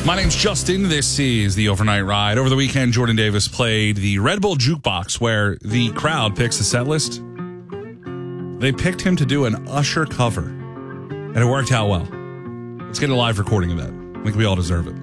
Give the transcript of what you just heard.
My name's Justin. This is the Overnight Ride. Over the weekend, Jordan Davis played the Red Bull Jukebox, where the crowd picks the set list. They picked him to do an Usher cover, and it worked out well. Let's get a live recording of that. I think we all deserve it.